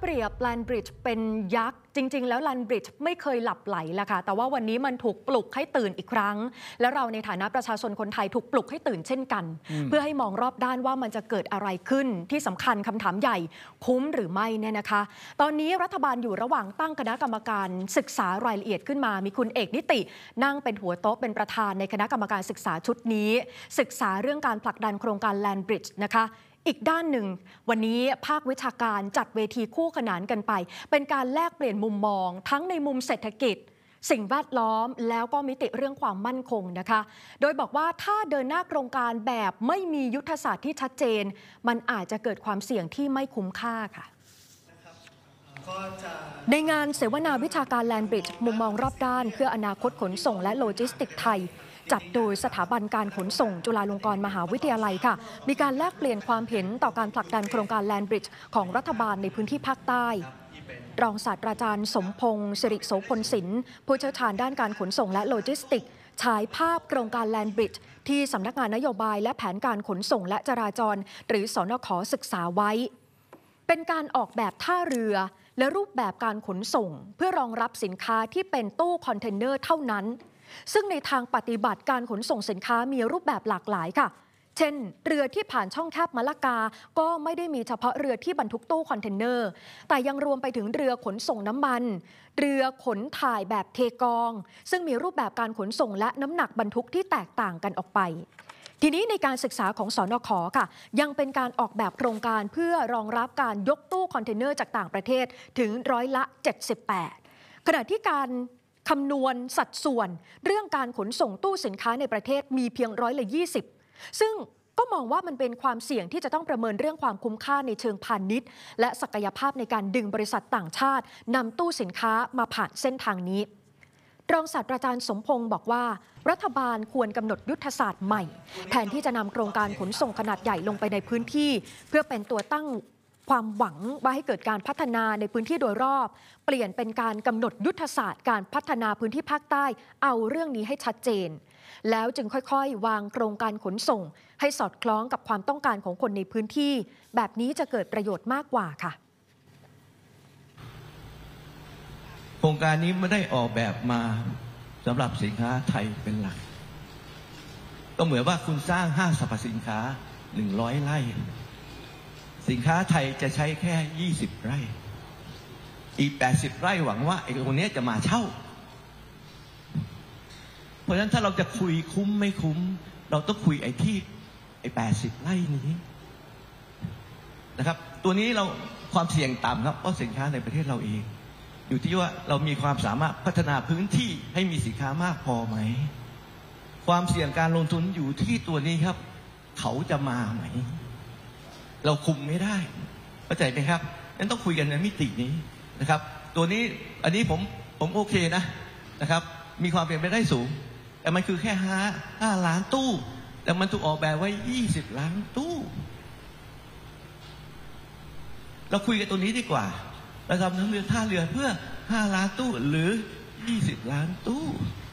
เปรียบแลนบริดจ์เป็นยักษ์จริงๆแล้วแลนบริดจ์ไม่เคยหลับไหลละค่ะแต่ว่าวันนี้มันถูกปลุกให้ตื่นอีกครั้งและเราในฐานะประชาชนคนไทยถูกปลุกให้ตื่นเช่นกันเพื่อให้มองรอบด้านว่ามันจะเกิดอะไรขึ้นที่สำคัญคำถามใหญ่คุ้มหรือไม่เนี่ยนะคะตอนนี้รัฐบาลอยู่ระหว่างตั้งคณะกรรมการศึกษารายละเอียดขึ้นมามีคุณเอกนิตินั่งเป็นหัวโต๊ะเป็นประธานในคณะกรรมการศึกษาชุดนี้ศึกษาเรื่องการผลักดันโครงการแลนบริดจ์นะคะอีกด้านหนึ่งวันนี้ภาควิชาการจัดเวทีคู่ขนานกันไปเป็นการแลกเปลี่ยนมุมมองทั้งในมุมเศรษฐกิจสิ่งแวดล้อมแล้วก็มิติเรื่องความมั่นคงนะคะโดยบอกว่าถ้าเดินหน้าโครงการแบบไม่มียุทธศาสตร์ที่ชัดเจนมันอาจจะเกิดความเสี่ยงที่ไม่คุ้มค่าค่ะในงานเสวนาวิชาการแลนบริดจ์มุมมองรอบด้านเพื่ออนาคตขนส่งและโลจิสติกส์ไทยจัดโดยสถาบันการขนส่งจุฬาลงกรณ์มหาวิทยาลัยค่ะมีการแลกเปลี่ยนความเห็นต่อการผลักดันโครงการแลนบริดจ์ของรัฐบาลในพื้นที่ภาคใต้รองศาสตราจารย์สมพงษ์สิริโสพลศิลป์ผู้เชี่ยวชาญด้านการขนส่งและโลจิสติกส์ฉายภาพโครงการแลนบริดจ์ที่สำนักงานนโยบายและแผนการขนส่งและจราจรหรือสนข.ศึกษาไว้เป็นการออกแบบท่าเรือและรูปแบบการขนส่งเพื่อรองรับสินค้าที่เป็นตู้คอนเทนเนอร์เท่านั้นซึ่งในทางปฏิบัติการขนส่งสินค้ามีรูปแบบหลากหลายค่ะเช่นเรือที่ผ่านช่องแคบมะละกาก็ไม่ได้มีเฉพาะเรือที่บรรทุกตู้คอนเทนเนอร์แต่ยังรวมไปถึงเรือขนส่งน้ำมันเรือขนถ่ายแบบเทกองซึ่งมีรูปแบบการขนส่งและน้ำหนักบรรทุกที่แตกต่างกันออกไปทีนี้ในการศึกษาของสนข.ค่ะยังเป็นการออกแบบโครงการเพื่อรองรับการยกตู้คอนเทนเนอร์จากต่างประเทศถึง78%ขณะที่การคำนวณสัดส่วนเรื่องการขนส่งตู้สินค้าในประเทศมีเพียง20%ซึ่งก็มองว่ามันเป็นความเสี่ยงที่จะต้องประเมินเรื่องความคุ้มค่าในเชิงพาณิชย์และศักยภาพในการดึงบริษัทต่างชาตินำตู้สินค้ามาผ่านเส้นทางนี้รองศาสตราจารย์สมพงษ์บอกว่ารัฐบาลควรกำหนดยุทธศาสตร์ใหม่แทนที่จะนำโครงการขนส่งขนาดใหญ่ลงไปในพื้นที่เพื่อเป็นตัวตั้งความหวังว่าให้เกิดการพัฒนาในพื้นที่โดยรอบเปลี่ยนเป็นการกำหนดยุทธศาสตร์การพัฒนาพื้นที่ภาคใต้เอาเรื่องนี้ให้ชัดเจนแล้วจึงค่อยๆวางโครงการขนส่งให้สอดคล้องกับความต้องการของคนในพื้นที่แบบนี้จะเกิดประโยชน์มากกว่าค่ะโครงการนี้ไม่ได้ออกแบบมาสำหรับสินค้าไทยเป็นหลักก็เหมือนว่าคุณสร้างห้างสรรพสินค้า100 ไร่สินค้าไทยจะใช้แค่20 ไร่อีก80 ไร่หวังว่าไอ้ตรงนี้จะมาเช่าเพราะฉะนั้นถ้าเราจะคุยคุ้มไม่คุ้มเราต้องคุยไอ้80 ไร่นี้นะครับตัวนี้เราความเสี่ยงต่ำครับเพราะสินค้าในประเทศเราเองอยู่ที่ว่าเรามีความสามารถพัฒนาพื้นที่ให้มีสินค้ามากพอไหมความเสี่ยงการลงทุนอยู่ที่ตัวนี้ครับเขาจะมาไหมเราคุมไม่ได้เข้าใจไหมครับงั้นต้องคุยกันในมิตินี้นะครับตัวนี้อันนี้ผมโอเคนะครับมีความเป็นไปได้สูงแต่มันคือแค่5 ล้านตู้แต่มันถูกออกแบบไว้20 ล้านตู้เราคุยกันตัวนี้ดีกว่าเราทำทั้งเรือท่าเรือเพื่อ5 ล้านตู้หรือ20 ล้านตู้